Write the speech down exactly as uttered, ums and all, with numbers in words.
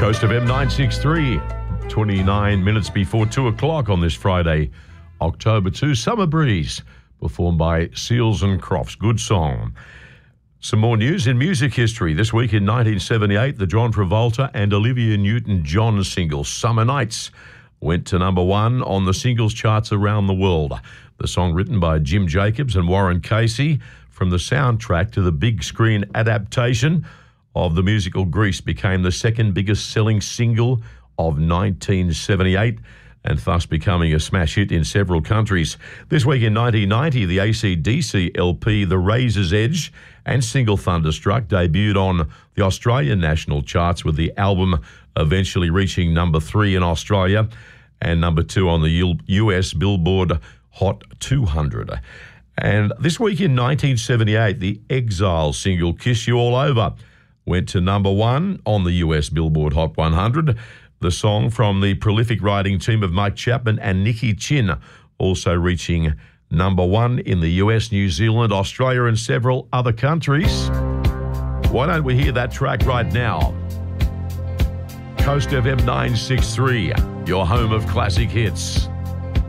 Coast of M nine sixty-three, twenty-nine minutes before two o'clock on this Friday, October second. Summer Breeze, performed by Seals and Crofts. Good song. Some more news in music history. This week in nineteen seventy-eight, the John Travolta and Olivia Newton-John single Summer Nights went to number one on the singles charts around the world. The song, written by Jim Jacobs and Warren Casey, from the soundtrack to the big screen adaptation of the musical Grease, became the second biggest selling single of nineteen seventy-eight and thus becoming a smash hit in several countries. This week in nineteen ninety, the A C D C L P The Razor's Edge and single Thunderstruck debuted on the Australian national charts, with the album eventually reaching number three in Australia and number two on the U S Billboard Hot two hundred. And this week in nineteen seventy-eight, the Exile single Kiss You All Over went to number one on the U S Billboard Hot one hundred. The song, from the prolific writing team of Mike Chapman and Nicky Chin, also reaching number one in the U S, New Zealand, Australia and several other countries. Why don't we hear that track right now? Coast F M nine sixty-three, your home of classic hits.